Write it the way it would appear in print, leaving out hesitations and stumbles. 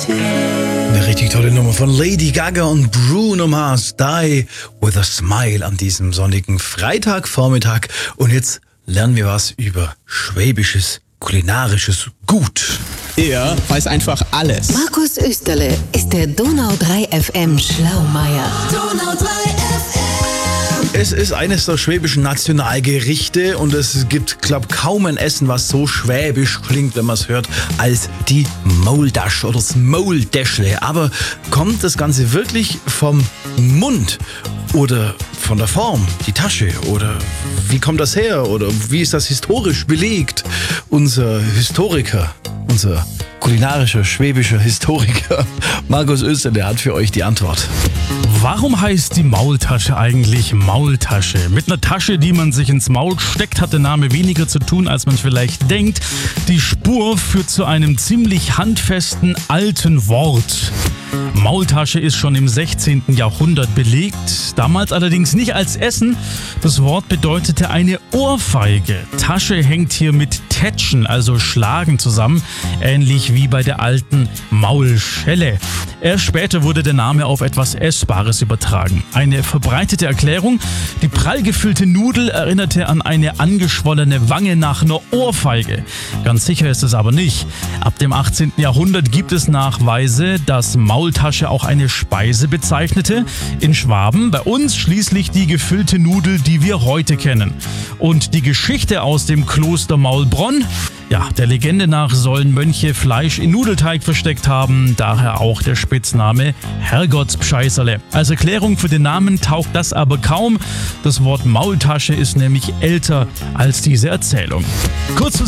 Eine richtig tolle Nummer von Lady Gaga und Bruno Mars, Die with a Smile an diesem sonnigen Freitagvormittag. Und jetzt lernen wir was über schwäbisches, kulinarisches Gut. Er weiß einfach alles. Markus Österle ist der Donau 3 FM Schlaumeier. Donau 3 FM. Es ist eines der schwäbischen Nationalgerichte und es gibt, glaube ich, kaum ein Essen, was so schwäbisch klingt, wenn man es hört, als die Maultasch oder das Maultäschle. Aber kommt das Ganze wirklich vom Mund oder von der Form, die Tasche? Oder wie kommt das her? Oder wie ist das historisch belegt? Unser Historiker, unser kulinarischer, schwäbischer Historiker Markus Österle hat für euch die Antwort. Warum heißt die Maultasche eigentlich Maultasche? Mit einer Tasche, die man sich ins Maul steckt, hat der Name weniger zu tun, als man vielleicht denkt. Die Spur führt zu einem ziemlich handfesten alten Wort. Maultasche ist schon im 16. Jahrhundert belegt, damals allerdings nicht als Essen. Das Wort bedeutete eine Ohrfeige. Tasche hängt hier mit Tätschen, also Schlagen zusammen, ähnlich wie bei der alten Maulschelle. Erst später wurde der Name auf etwas Essbares übertragen. Eine verbreitete Erklärung: die prall gefüllte Nudel erinnerte an eine angeschwollene Wange nach einer Ohrfeige. Ganz sicher ist es aber nicht. Ab dem 18. Jahrhundert gibt es Nachweise, dass Maultasche auch eine Speise bezeichnete. In Schwaben, bei uns schließlich die gefüllte Nudel, die wir heute kennen. Und die Geschichte aus dem Kloster Maulbronn? Ja, der Legende nach sollen Mönche Fleisch in Nudelteig versteckt haben, daher auch der Spitzname Herrgottspscheißerle. Als Erklärung für den Namen taugt das aber kaum. Das Wort Maultasche ist nämlich älter als diese Erzählung. Kurz